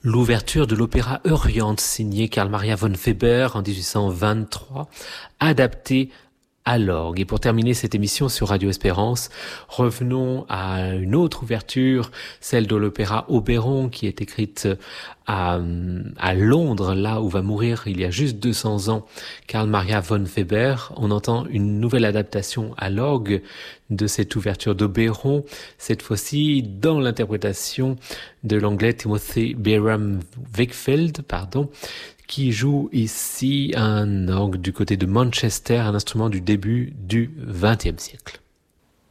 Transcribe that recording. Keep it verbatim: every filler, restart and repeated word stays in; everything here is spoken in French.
l'ouverture de l'opéra Euryanthe signé Carl Maria von Weber en dix-huit cent vingt-trois, adapté à l'orgue. Et pour terminer cette émission sur Radio Espérance, revenons à une autre ouverture, celle de l'opéra Oberon, qui est écrite à, à Londres, là où va mourir il y a juste deux cents ans Carl Maria von Weber. On entend une nouvelle adaptation à l'orgue de cette ouverture d'Oberon, cette fois-ci dans l'interprétation de l'anglais Timothy Byram Wakefield, pardon, qui joue ici un orgue du côté de Manchester, un instrument du début du vingtième siècle.